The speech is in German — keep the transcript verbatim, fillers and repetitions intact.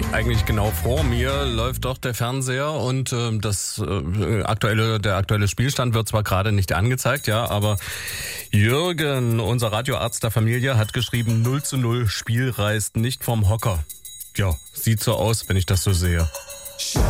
Eigentlich genau vor mir läuft doch der Fernseher und äh, das äh, aktuelle, der aktuelle Spielstand wird zwar gerade nicht angezeigt, ja, aber Jürgen, unser Radioarzt der Familie, hat geschrieben, null zu null, Spiel reißt nicht vom Hocker. Ja, sieht so aus, wenn ich das so sehe.